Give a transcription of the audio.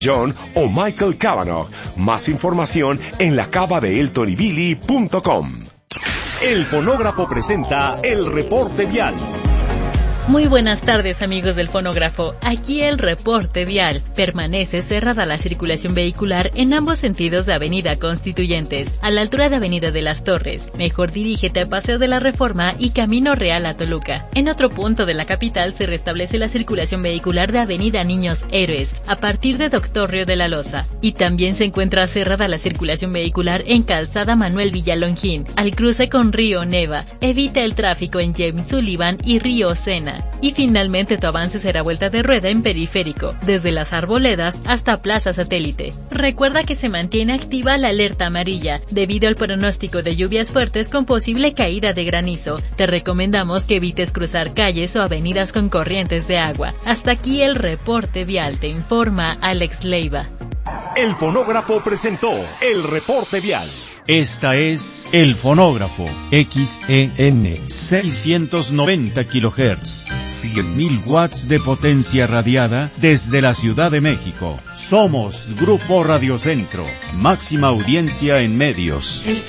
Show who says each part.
Speaker 1: John o Michael Cavanaugh. Más información en lacavadeeltonybilly.com. El Fonógrafo presenta el reporte vial.
Speaker 2: Muy buenas tardes, amigos del Fonógrafo. Aquí el reporte vial. Permanece cerrada la circulación vehicular en ambos sentidos de Avenida Constituyentes, a la altura de Avenida de las Torres. Mejor dirígete a Paseo de la Reforma y Camino Real a Toluca. En otro punto de la capital se restablece la circulación vehicular de Avenida Niños Héroes, a partir de Doctor Río de la Loza. Y también se encuentra cerrada la circulación vehicular en Calzada Manuel Villalongín, al cruce con Río Neva. Evita el tráfico en James Sullivan y Río Sena. Y finalmente tu avance será vuelta de rueda en Periférico, desde las Arboledas hasta Plaza Satélite. Recuerda que se mantiene activa la alerta amarilla, debido al pronóstico de lluvias fuertes con posible caída de granizo. Te recomendamos que evites cruzar calles o avenidas con corrientes de agua. Hasta aquí el reporte vial, te informa Alex Leiva.
Speaker 1: El Fonógrafo presentó el reporte vial.
Speaker 3: Esta es El Fonógrafo, XEN, 690 kHz, 100.000 watts de potencia radiada desde la Ciudad de México. Somos Grupo Radio Centro, máxima audiencia en medios.